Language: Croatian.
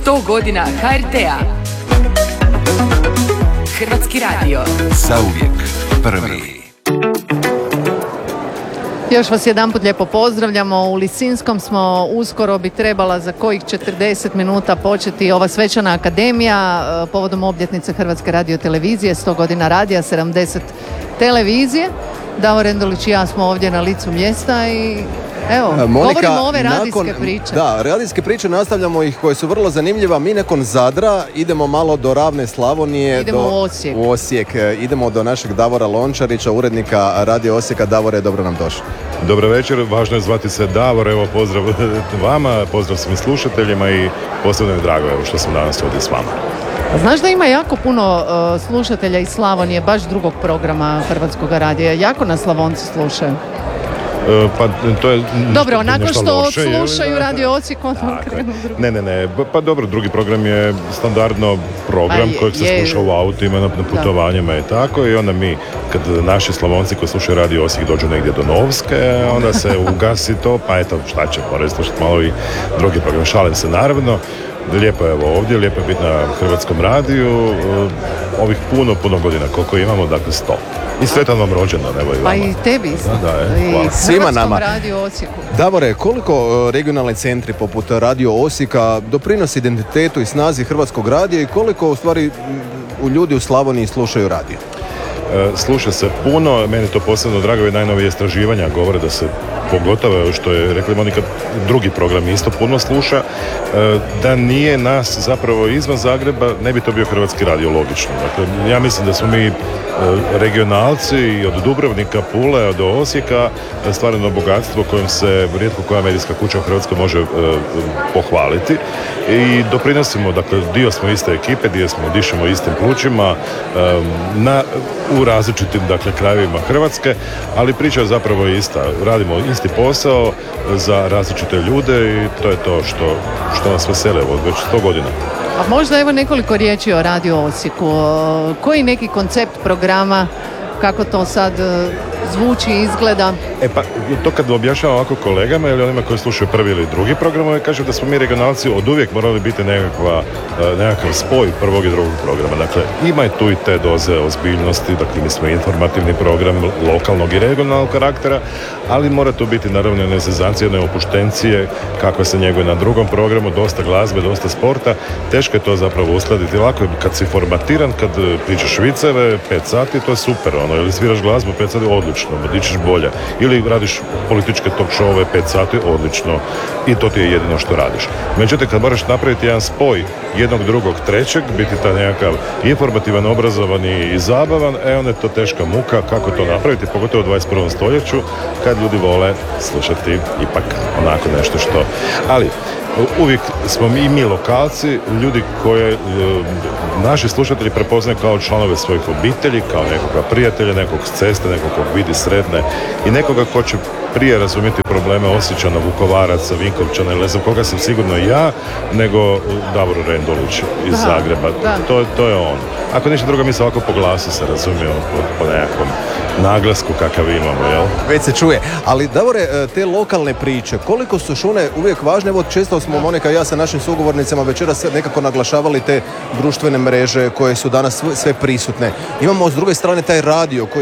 100 godina HRT-a. Hrvatski radio. Zauvijek prvi. Još vas jedanput lijepo pozdravljamo. U Lisinskom smo, uskoro bi trebala za kojih 40 minuta početi ova svečana akademija povodom obljetnice Hrvatske radiotelevizije, 100 godina radija, 70 televizije. Davor Rendulić i ja smo ovdje na licu mjesta i evo, Monika, govorimo ove radijske priče. Da, radijske priče nastavljamo ih koje su vrlo zanimljiva. Mi nakon Zadra idemo malo do ravne Slavonije. Idemo u Osijek. Idemo do našeg Davora Lončarića, urednika Radio Osijeka. Davore, dobro nam došli. Dobro večer, važno je zvati se Davor, evo pozdrav vama, pozdrav svim slušateljima i posebno je drago evo što sam danas ovdje s vama. Znaš da ima jako puno slušatelja iz Slavonije, baš drugog programa Hrvatskog radija, jako nas Slavonci slušaju. Pa to je dobro, onako što loše, slušaju Radio Osijek, Ne, pa dobro, drugi program je standardno program kojeg se sluša u autima, na putovanjima i tako, i onda mi, kad naši Slavonci koji slušaju Radio Osijek dođu negdje do Novske, onda se ugasi to, pa eto, šta će, moraju slušati malo i drugi program. Šalim se naravno. Lijepo je evo ovdje, lijepo je biti na Hrvatskom radiju, ovih puno godina koliko imamo, dakle 100. I sretan vam rođendan, evo i vama. Pa i tebi isto. I svima nama. Radio Osijeku. Davore, koliko regionalni centri poput Radio Osijeka doprinose identitetu i snazi Hrvatskog radija i koliko u stvari ljudi u Slavoniji slušaju radio? Sluša se puno, meni to posebno drago i najnovije istraživanja govore da se, pogotovo što je rekla Monika, drugi program isto puno sluša, da nije nas zapravo izvan Zagreba, ne bi to bio Hrvatski radio, logično. Dakle, ja mislim da smo mi regionalci i od Dubrovnika, Pule, do Osijeka stvarno bogatstvo kojim se rijetko koja medijska kuća u Hrvatskoj može pohvaliti i doprinosimo, dakle, dio smo iste ekipe, dišemo istim plućima u različitim, dakle, krajevima Hrvatske, ali priča je zapravo ista. Radimo isti posao za različite ljude i to je to što nas veseli već 100 godina. A možda evo nekoliko riječi o Radio Osijeku. Koji neki koncept programa, kako to sad zvuči, izgleda? Pa to kad objašnjavam ovako kolegama ili onima koji slušaju prvi ili drugi program, kažem da smo mi regionalci od uvijek morali biti nekakav spoj prvog i drugog programa. Dakle, ima i tu i te doze ozbiljnosti, dakle mi smo informativni program lokalnog i regionalnog karaktera, ali mora tu biti naravno ne zezancije, ne opuštencije, kako se njeguje na drugom programu, dosta glazbe, dosta sporta. Teško je to zapravo uskladiti. Lako je kad si formatiran, kad pričaš viceve 5 sati, to je super, ili sviraš glazbu 5 sati, odlično, dičeš bolje. Ili radiš političke talk showove 5 sati, odlično. I to ti je jedino što radiš. Međutim, kad moraš napraviti jedan spoj jednog, drugog, trećeg, biti taj nekakav informativan, obrazovan i zabavan, onda je to teška muka kako to napraviti, pogotovo u 21. stoljeću, kad ljudi vole slušati ipak onako nešto što... Ali, uvijek smo mi lokalci, ljudi koje naši slušatelji prepoznaju kao članove svojih obitelji, kao nekoga prijatelja, nekog s ceste, nekog kog vidi sretne i nekoga ko će prije razumjeti probleme Osječana, Vukovaraca, Vinkovčana ili ne znam koga sam sigurno ja, nego Davor Rendulić iz Zagreba. To je on. Ako ništa drugo, mi se ovako po glasu se razumijemo po nekakvom naglasku kakav imamo, jel? Već se čuje. Ali Davore, te lokalne priče, koliko su šune uvijek važne? Evo, često smo Monika i ja sa našim sugovornicama večeras nekako naglašavali te društvene mreže koje su danas sve prisutne. Imamo s druge strane taj radio koji